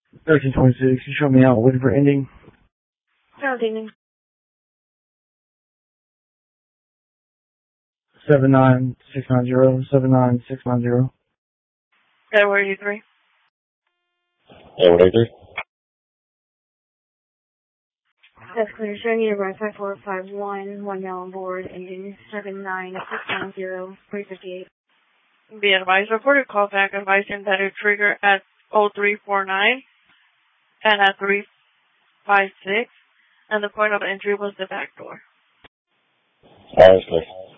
1326, you show me out, waiting for ending. Counting. 79690, 79690. Edward 83. Edward 83. That's clear. Showing you right 5451, 1 now on board, ending 79690, 358. Be advised, reported call back advising that it triggered at 0349 and at 356, and the point of entry was the back door. Alright, clear.